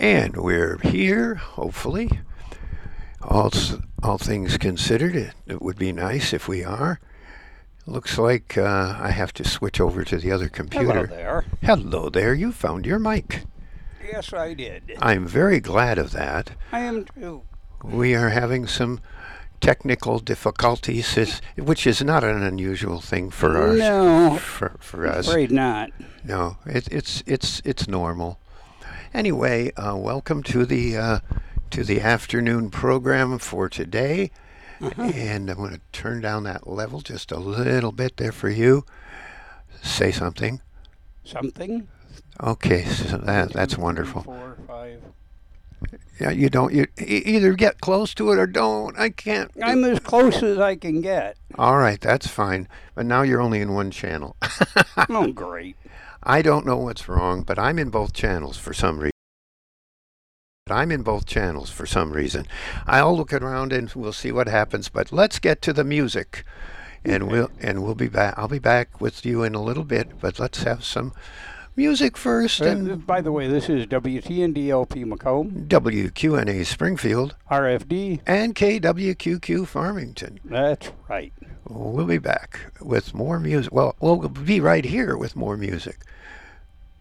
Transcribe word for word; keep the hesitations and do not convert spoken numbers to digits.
And we're here, hopefully. All, all things considered, it, it would be nice if we are. Looks like uh, I have to switch over to the other computer. Hello there. Hello there, you found your mic. Yes, I did. I'm very glad of that. I am too. We are having some technical difficulties, which is not an unusual thing for our No, for, for us. afraid not. No, it, it's it's it's normal. Anyway, uh, welcome to the uh, to the afternoon program for today. Uh-huh. And I'm going to turn down that level just a little bit there for you. Say something. Something? Okay, so that, that's Two, wonderful. Three, four, five. Yeah, you don't. You e- either get close to it or don't. I can't. I'm as close as I can get. All right, that's fine. But now you're only in one channel. Oh, great. I don't know what's wrong, but I'm in both channels for some reason. I'm in both channels for some reason. I'll look around and we'll see what happens. But let's get to the music, and Okay. we'll and we'll be back. I'll be back with you in a little bit. But let's have some music first. Uh, And by the way, this is W T N D L P Macomb, W Q N A Springfield, R F D. and K W Q Q Farmington. That's right. We'll be back with more music. Well, we'll be right here with more music.